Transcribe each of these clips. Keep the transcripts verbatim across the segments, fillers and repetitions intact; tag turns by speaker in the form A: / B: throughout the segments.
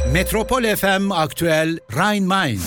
A: Metropol F M Aktüel Rhein-Main.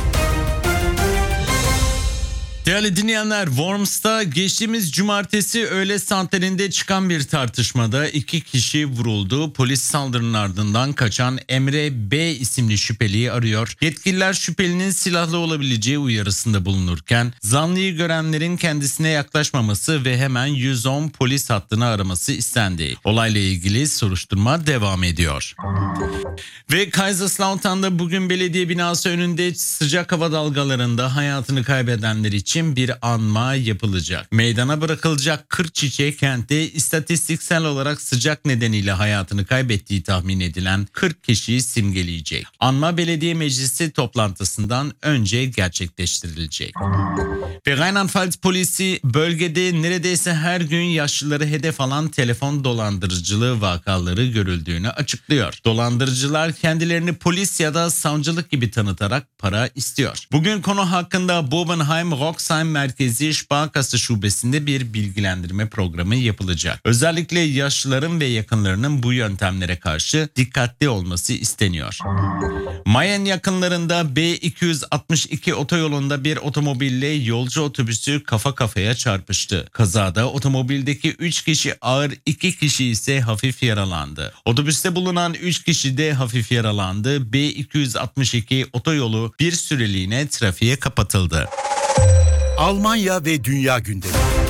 B: Değerli dinleyenler, Worms'ta geçtiğimiz cumartesi öğle saatlerinde çıkan bir tartışmada iki kişi vuruldu. Polis saldırının ardından kaçan Emre B isimli şüpheliyi arıyor. Yetkililer şüphelinin silahlı olabileceği uyarısında bulunurken zanlıyı görenlerin kendisine yaklaşmaması ve hemen yüz on polis hattını araması istendi. Olayla ilgili soruşturma devam ediyor. Ve Kaiserslautern'da bugün belediye binası önünde sıcak hava dalgalarında hayatını kaybedenler için bir anma yapılacak. Meydana bırakılacak Kırkçiçek kentte istatistiksel olarak sıcak nedeniyle hayatını kaybettiği tahmin edilen kırk kişiyi simgeleyecek. Anma belediye meclisi toplantısından önce gerçekleştirilecek. Ve Rheinland-Pfalz polisi bölgede neredeyse her gün yaşlıları hedef alan telefon dolandırıcılığı vakaları görüldüğünü açıklıyor. Dolandırıcılar kendilerini polis ya da savcılık gibi tanıtarak para istiyor. Bugün konu hakkında Bobenheim-Roxheim Merkezi Sparkasse Şubesi'nde bir bilgilendirme programı yapılacak. Özellikle yaşlıların ve yakınlarının bu yöntemlere karşı dikkatli olması isteniyor. Mayen yakınlarında B iki yüz altmış iki otoyolunda bir otomobille yolcu otobüsü kafa kafaya çarpıştı. Kazada otomobildeki üç kişi ağır, iki kişi ise hafif yaralandı. Otobüste bulunan üç kişi de hafif yaralandı. B iki yüz altmış iki otoyolu bir süreliğine trafiğe kapatıldı.
A: Almanya ve Dünya gündemi.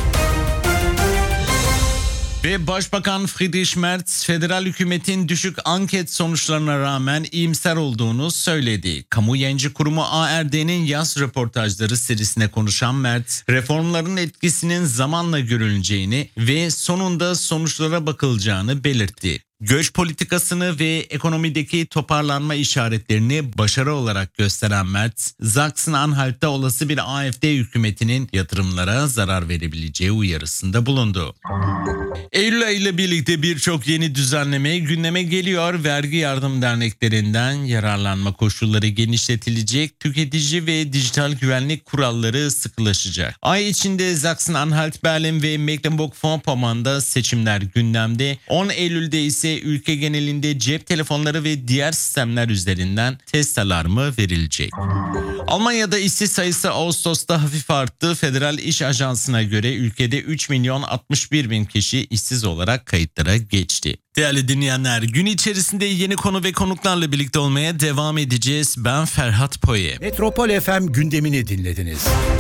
B: Ve Başbakan Friedrich Merz, federal hükümetin düşük anket sonuçlarına rağmen iyimser olduğunu söyledi. Kamu Yayıncı Kurumu A R D'nin yaz röportajları serisine konuşan Merz, reformların etkisinin zamanla görüleceğini ve sonunda sonuçlara bakılacağını belirtti. Göç politikasını ve ekonomideki toparlanma işaretlerini başarı olarak gösteren Merz, Sachsen-Anhalt'ta olası bir A F D hükümetinin yatırımlara zarar verebileceği uyarısında bulundu. Eylül ayı ile birlikte birçok yeni düzenleme gündeme geliyor. Vergi yardım derneklerinden yararlanma koşulları genişletilecek, tüketici ve dijital güvenlik kuralları sıkılaşacak. Ay içinde Sachsen-Anhalt, Berlin ve Mecklenburg-Vorpommern'da seçimler gündemde. on Eylül'de ise ülke genelinde cep telefonları ve diğer sistemler üzerinden test alarmı verilecek. Almanya'da işsiz sayısı Ağustos'ta hafif arttı. Federal İş Ajansı'na göre ülkede üç milyon altmış bir bin kişi işsiz olarak kayıtlara geçti. Değerli dinleyenler, gün içerisinde yeni konu ve konuklarla birlikte olmaya devam edeceğiz. Ben Ferhat Poye.
A: Metropol F M gündemini dinlediniz.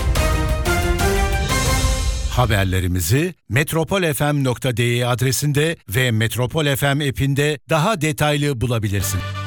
A: Haberlerimizi metropol f m nokta d e adresinde ve Metropol F M app'inde daha detaylı bulabilirsin.